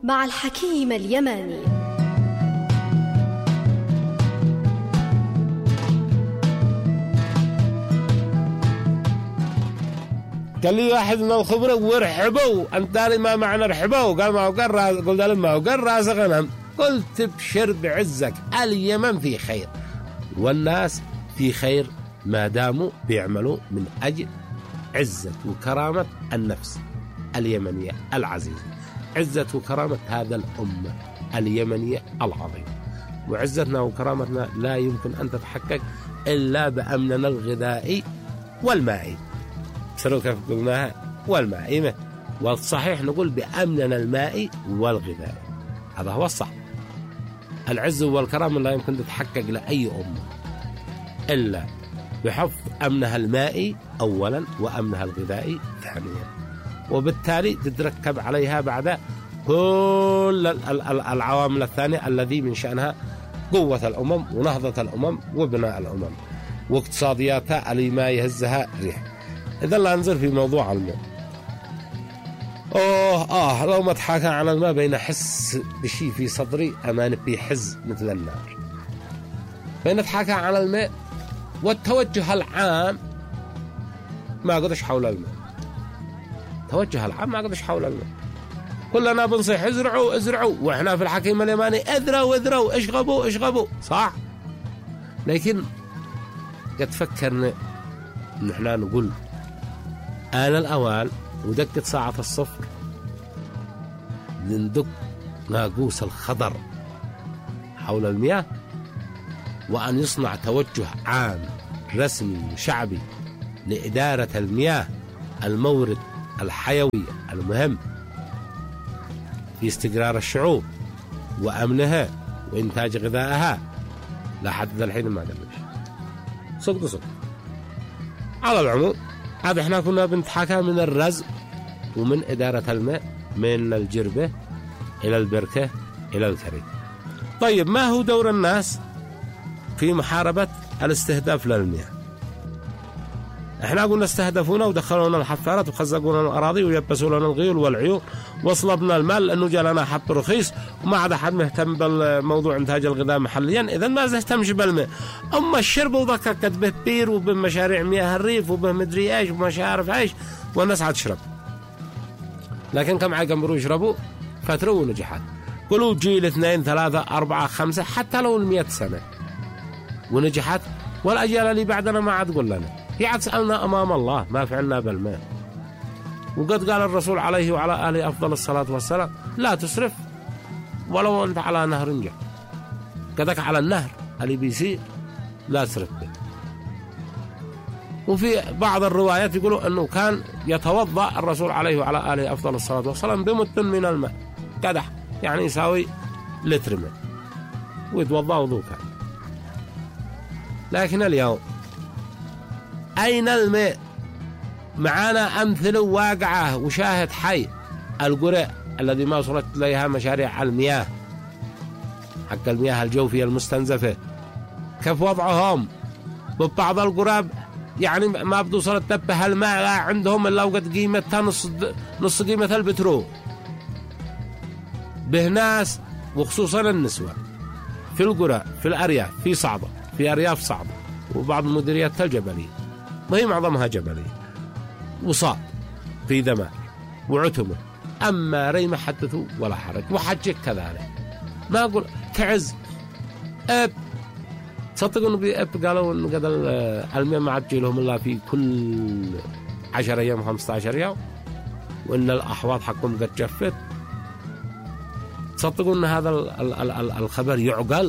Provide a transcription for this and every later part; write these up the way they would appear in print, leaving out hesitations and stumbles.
مع الحكيم اليماني. قال لي واحد من الخبرة ورحبوا أنت ما معنى رحبوا؟ قال ما هو قال قلت له ما هو قال راس غنم. قلت ابشر بعزك، اليمن في خير والناس في خير ما داموا بيعملوا من أجل عزة وكرامة النفس اليمنية العزيزة، عزة وكرامة هذا الأمة اليمنية العظيمة. وعزتنا وكرامتنا لا يمكن أن تتحقق إلا بأمننا الغذائي والمائي. سروا كيف قلناها والمائي، والصحيح نقول بأمننا المائي والغذائي، هذا هو الصح. العزة والكرامة لا يمكن تتحقق لأي أمة إلا بحفظ أمنها المائي أولا وأمنها الغذائي ثانيا، وبالتالي تتركب عليها بعد كل العوامل الثانية الذي من شأنها قوة الأمم ونهضة الأمم وبناء الأمم واقتصادياتها اللي ما يهزها ريح. إذا لا ننظر في موضوع الماء. لو ما تحاكى على الماء بين أحس بشي في صدري أمان بيحز مثل النار. بين تحاكى على الماء والتوجه العام ما قدش حول الماء، توجه العام ما قدش حول الماء. كلنا بنصيح ازرعوا وإحنا في الحكيم اليماني اذروا اشغبوا صح. لكن قد فكرنا نحن نقول آن الأوان ودقة ساعة الصفر لندق ناقوس الخضر حول المياه، وأن يصنع توجه عام رسمي شعبي لإدارة المياه المورد الحيوي المهم في استقرار الشعوب وأمنها وإنتاج غذائها. لحد الحين ما دمش صدق. على العموم هذا احنا كنا بنتحكى من الرزق ومن إدارة الماء من الجربة إلى البركة إلى الكريم. طيب ما هو دور الناس في محاربة الاستهداف للمياه؟ احنا قلنا استهدفونا ودخلونا الحفارات وخزقونا الأراضي ويبسوا لنا الغيول والعيون وصلبنا المال لأنه جاء لنا حب رخيص وما عاد أحد مهتم بالموضوع إنتاج الغذاء محليا. إذن ما تهتمش بالماء. أما الشرب وذكك به بير وبمشاريع مياه الريف وبمدري إيش ومش عارف إيش والناس عاد تشرب. لكن كم عقمروا يشربوا فترة ونجحت. قلوا جيل 2 3 4 5 حتى لو 100 سنة ونجحت، والأجيال اللي بعدنا ما عاد تقول لنا، هي عاد سألنا أمام الله ما فعلنا بالماء. وقد قال الرسول عليه وعلى آله أفضل الصلاة والسلام لا تسرف ولو أنت على نهر جاء، قدك على النهر اللي بيسير لا تسرف به. وفي بعض الروايات يقولوا أنه كان يتوضأ الرسول عليه وعلى آله أفضل الصلاة والسلام بمد من الماء، قدح يعني يساوي لتر ماء ويتوضأ وضوء كان. لكن اليوم أين الماء؟ معانا أمثلة واقعة وشاهد حي. القرى الذي ما وصلت إليها مشاريع المياه حق المياه الجوفية المستنزفة كيف وضعهم؟ ببعض القرى يعني ما بتوصل تنبه الماء عندهم إلا وقت قيمتها نص قيمة البترول. به ناس وخصوصا النسوة في القرى في الأرياف في صعبة في أرياف صعبة وبعض المديريات الجبلية ما هي معظمها جبلية وصعب في دمار وعتمة. أما ري ما حدثوا ولا حرج وحجك كذلك. ما أقول تعز أب تصدقوا إنه بأب قالوا إنه قد المياه ما عاد لهم إلا في كل 10 أيام 15 يوم، وإن الأحواض حقهم قد جفت. تصدقوا إن هذا الخبر يعقل؟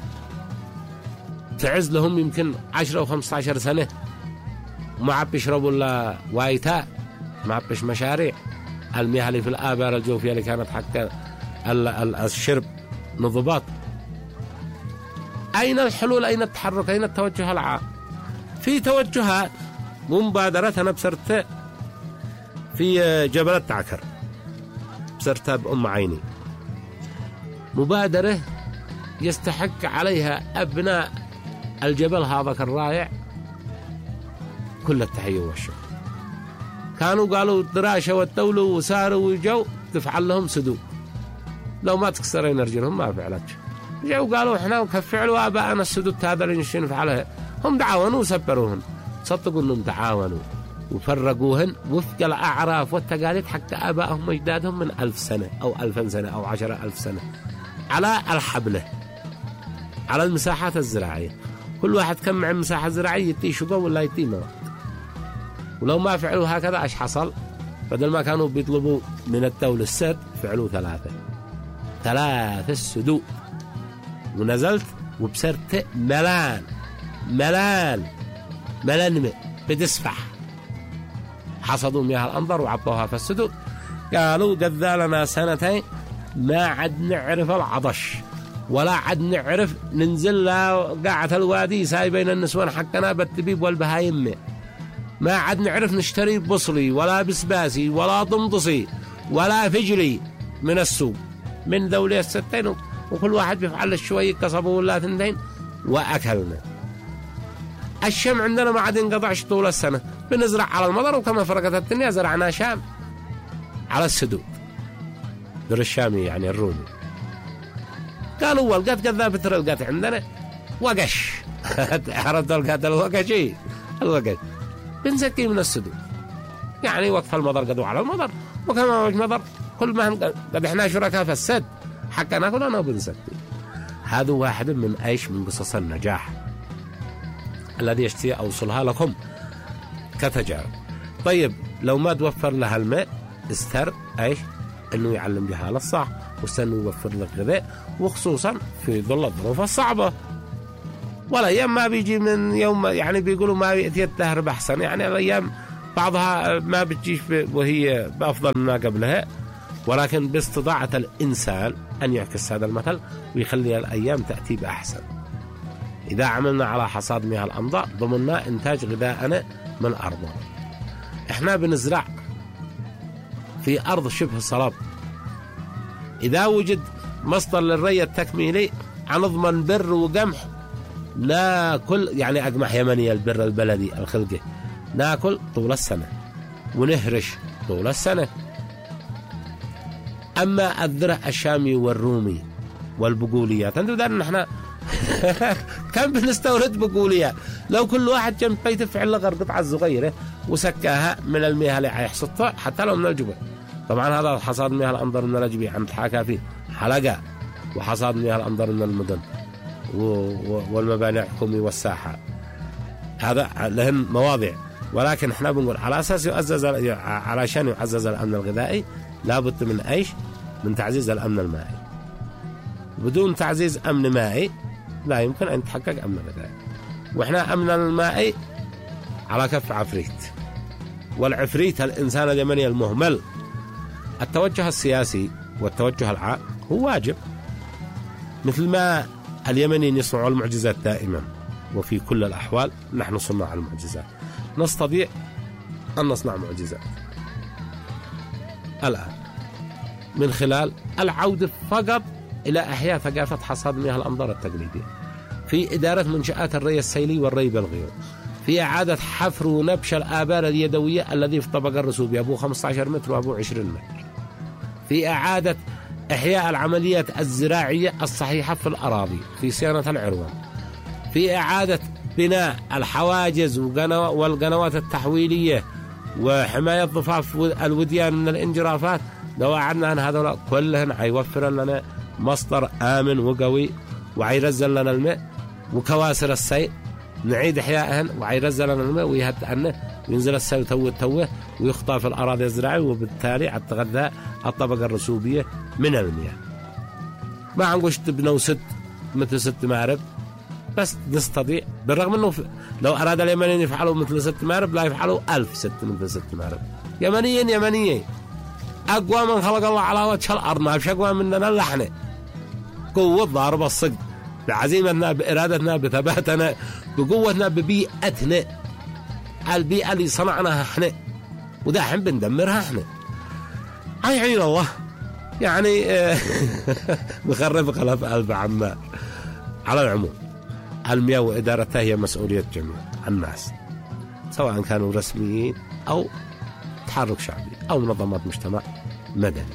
تعز لهم يمكن 10 أو 15 سنة وما عاد بيشربوا إلا وايتاء، ما عاد بيش مشاريع المياه اللي في الآبار الجوفية اللي كانت حق الشرب نضبط. أين الحلول؟ أين التحرك؟ أين التوجه العام؟ في توجهات ومبادرات. أنا بسرت في جبل التعكر، بسرتها بأم عيني، مبادرة يستحق عليها أبناء الجبل هذاك الرائع كل التحية والشكر. كانوا قالوا الدراسة والدولة وساروا وجو تفعل لهم سدود لو ما تكسرين رجلهم ما فعلت. جاءوا قالوا إحنا كفعلوا آباءنا السدود هذا اللي نفعله. هم تعاونوا وسبروهن. صدقوا أنهم تعاونوا وفرقوهن وفق الأعراف والتقاليد حق آبائهم وأجدادهم من 1000 سنة أو 2000 سنة أو 10,000 سنة على الحبلة، على المساحات الزراعية. كل واحد كم مع مساحة زراعية يتي شقة ولا يتي مواد. ولو ما فعلوا هكذا إيش حصل؟ بدل ما كانوا بيطلبوا من الدولة السد فعلوا 3 السدود. ونزلت وبصرت ملان بتسفح. حصدوا مياه الأنظر وعطوها في السدود. قالوا قد لنا 2 سنين ما عد نعرف العطش ولا عد نعرف ننزل قاعة الوادي سايبين النسوان حقنا بالتبيب والبهايم. ما عد نعرف نشتري بصلي ولا بسباسي ولا طمطسي ولا فجلي من السوق من ذولي 6 وكل واحد بيفعل شوية قصبه ولا 2 وأكلنا. الشمع عندنا ما عاد ينقطعش طول السنة. بنزرع على المطر وكما فرقت الدنيا زرعنا شام على السدود. در الشامي يعني الرومي. قالوا والقات قذابة القات عندنا وقش. عرفت القات الوقشي الوقش بنسكي من السدود. يعني وقف المطر قدوا على المطر وكما وجه مطر كل ما قد احنا شركاء في السد حقا ناكل انا وبنسكي. هذا واحد من من قصص النجاح الذي يشتي أوصلها لكم كتجارب. طيب لو ما توفر لها الماء استر إنه يعلم بها للصح واستنى يوفر لك غذاء وخصوصا في ظل الظروف الصعبة. ولا أيام ما بيجي من يوم يعني بيقولوا ما بيأتي الدهر بأحسن. يعني الأيام بعضها ما بتجيش وهي بأفضل ما قبلها، ولكن باستطاعة الإنسان أن يعكس هذا المثل ويخلي الأيام تأتي بأحسن. إذا عملنا على حصاد مياه الأمطار ضمننا إنتاج غذائنا من أرضنا. إحنا بنزرع في أرض شبه صلب. إذا وجد مصدر للري التكميلي هنضمن بر وقمح ناكل، يعني أقمح يمني البر البلدي الخلقي ناكل طول السنة ونهرش طول السنة. أما الذرة الشامي والرومي والبقوليات أنتوا دارنا إحنا كم بنستورد بقوليات. لو كل واحد جنب بيت فعل غير قطعة صغيرة وسكاها من المياه اللي حيحصدها حتى لو من الجبل. طبعا هذا حصاد مياه الأنظر من الأجبي عند حاكا فيه حلقة، وحصاد مياه الأنظر من المدن والمباني الحكومية والساحة، هذا لهن مواضيع. ولكن احنا بنقول على أساس علشان يعزز الأمن الغذائي لابد من من تعزيز الأمن المائي. بدون تعزيز أمن مائي لا يمكن أن يتحقق أمن غذائي. وإحنا أمن المائي على كف عفريت، والعفريت الإنسان اليمني المهمل. التوجه السياسي والتوجه العام هو واجب، مثل ما اليمنيين يصنعوا المعجزات دائما وفي كل الأحوال نحن صناع المعجزات، نستطيع أن نصنع معجزات الآن من خلال العودة فقط إلى إحياء ثقافة حصاد مياه الأمطار التقليدية، في إدارة منشآت الري السيلي والري بالغيوم، في إعادة حفر ونبش الآبار اليدوية الذي في طبق الرسوبي أبو 15 متر وأبو 20 متر، في إعادة إحياء العمليات الزراعية الصحيحة في الأراضي، في صيانة العروان، في إعادة بناء الحواجز والقنوات التحويلية وحماية ضفاف الوديان من الانجرافات. لو قعدنا عن هذا كلهن حيوفر لنا مصدر آمن وقوي، وحيرزل لنا الماء وكواسر السيل نعيد إحيائهن، وحيرزل لنا الماء ويهدأنه وينزل السيل توه ويخطى في الأراضي الزراعية، وبالتالي تتغذى الطبقة الرسوبية من المياه. ما عنقوش تبنوا مثل 6 مارب، بس نستطيع بالرغم أنه لو أراد اليمنيين يفعلوا مثل 6 مارب لا يفعلوا 1000 مثل 6 مارب. يمنيين أقوى من خلق الله على وجه الأرض، ما فيش أقوى مننا إلا إحنا. قوة ضارب الصدق بعزيمتنا بإرادتنا بثباتنا بقوتنا ببيئتنا، البيئة اللي صنعناها إحنا وداحين بندمرها إحنا. عين الله يعني مخرب خلف قلب عمار. على العموم المياه وإدارتها هي مسؤولية جميع الناس، سواء كانوا رسميين أو تحرك شعبي أو منظمات مجتمع مدني.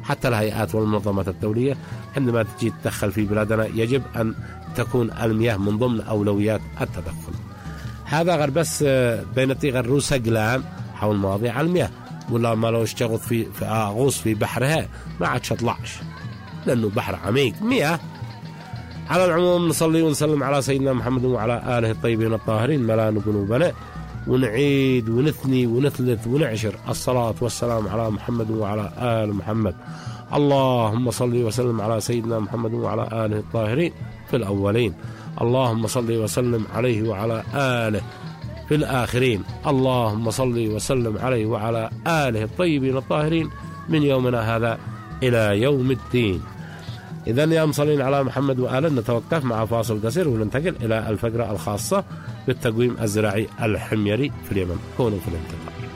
حتى الهيئات والمنظمات الدولية عندما تجي تدخل في بلادنا يجب أن تكون المياه من ضمن أولويات التدخل. هذا غير بس بينتي غير روسا قلان حول مواضيع المياه، ولا ما لو اشتغلت في غوص في بحرها ما عاد شطلعش لأنه بحر عميق مياه. على العموم نصلي ونسلم على سيدنا محمد وعلى آله الطيبين الطاهرين ملان ذنوبنا، ونعيد ونثني ونثلث ونعشر الصلاة والسلام على محمد وعلى آل محمد. اللهم صل وسلم على سيدنا محمد وعلى آله الطاهرين في الأولين، اللهم صل وسلم عليه وعلى آله في الآخرين، اللهم صل وسلم عليه وعلى آله الطيبين الطاهرين من يومنا هذا إلى يوم الدين. إذن يا مصلين على محمد وآله نتوقف مع فاصل قصير وننتقل إلى الفقرة الخاصة بالتقويم الزراعي الحميري في اليمن. كونوا في الانتظار.